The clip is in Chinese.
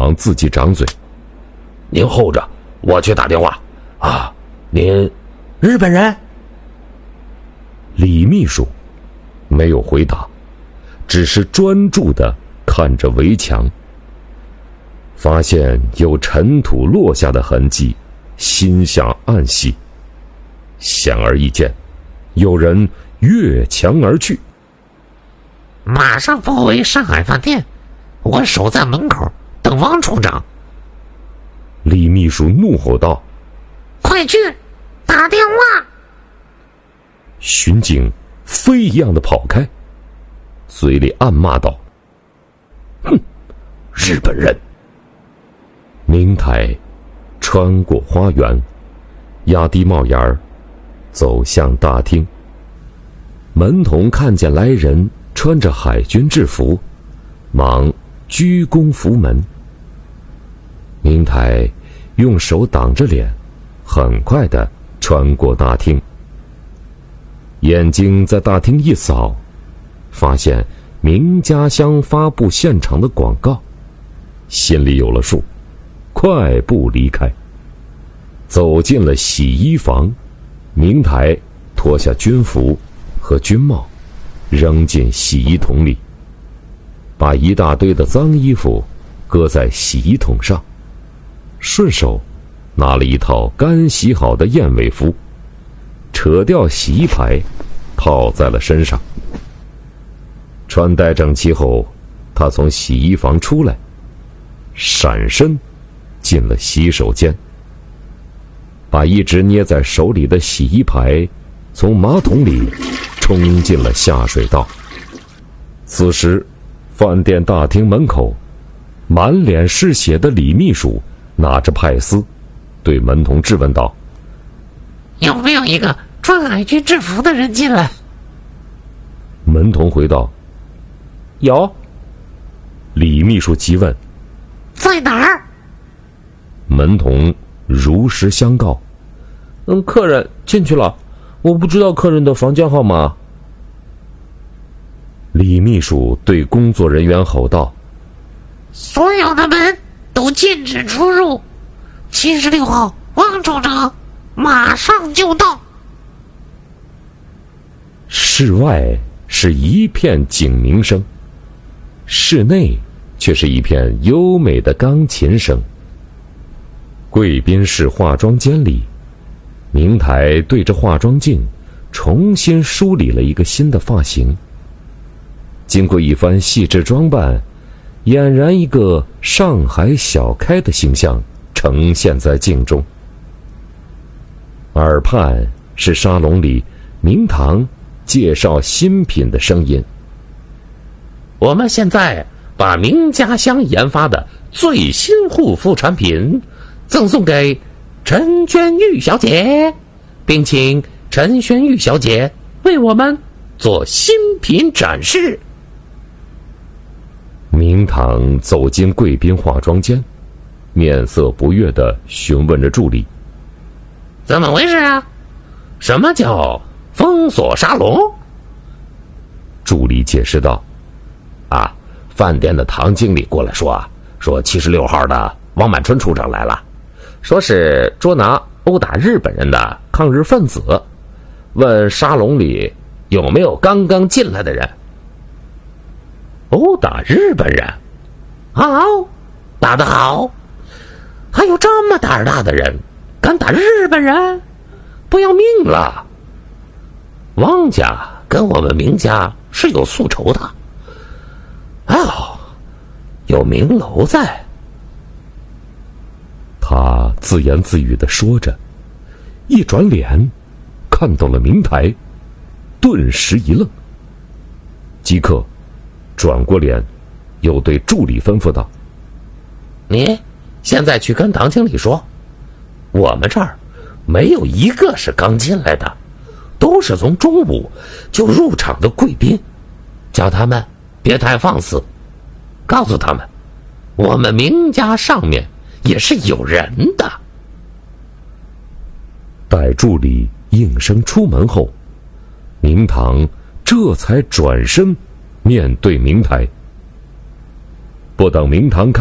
忙自己张嘴：“ 您候着，我去打电话。啊，您日本人？” 李秘书没有回答，只是专注地看着围墙，发现有尘土落下的痕迹，心下暗喜。显而易见，有人越墙而去。 马上包围上海饭店，我守在门口等王处长。 李秘书怒吼道：“ 快去打电话！” 巡警飞一样的跑开，嘴里暗骂道：“哼，日本人！”明台穿过花园，压低帽檐儿，走向大厅。门童看见来人穿着海军制服，忙鞠躬扶门。明台用手挡着脸，很快地穿过大厅。眼睛在大厅一扫，发现名家乡发布现场的广告，心里有了数，快步离开。走进了洗衣房，明台脱下军服和军帽，扔进洗衣桶里，把一大堆的脏衣服搁在洗衣桶上，顺手拿了一套干洗好的燕尾服，扯掉洗衣牌，套在了身上。穿戴整齐后，他从洗衣房出来，闪身进了洗手间，把一直捏在手里的洗衣牌从马桶里冲进了下水道。此时，饭店大厅门口，满脸是血的李秘书拿着派丝，对门童质问道：“ 有没有一个穿海军制服的人进来？” 门童回道：“有。”李秘书急问：“ 在哪儿？” 门童如实相告：“ 客人进去了，我不知道客人的房间号码。” 李秘书对工作人员吼道：“ 所有的门都禁止出入，76号王处长马上就到。” 室外是一片警鸣声，室内却是一片优美的钢琴声。贵宾室化妆间里，明台对着化妆镜重新梳理了一个新的发型。经过一番细致装扮，俨然一个上海小开的形象呈现在镜中。耳畔是沙龙里明堂介绍新品的声音：“ 我们现在把名家乡研发的最新护肤产品赠送给陈轩玉小姐，并请陈轩玉小姐为我们做新品展示。” 明堂走进贵宾化妆间，面色不悦地询问着助理：“ 怎么回事啊？ 什么叫封锁沙龙？” 助理解释道：“ 饭店的唐经理过来说76号的王满春处长来了，说是捉拿殴打日本人的抗日分子，问沙龙里有没有刚刚进来的人。”殴打日本人？好，打得好！还有这么胆大的人敢打日本人，不要命了！汪家跟我们明家是有宿仇的，有明楼在。 他自言自语地说着，一转脸看到了明台，顿时一愣，即刻转过脸，又对助理吩咐道：“ 你现在去跟唐经理说，我们这儿没有一个是刚进来的，都是从中午就入场的贵宾，叫他们别太放肆，告诉他们我们明家上面也是有人的。” 待助理应声出门后，明堂这才转身面对明台。不等明堂看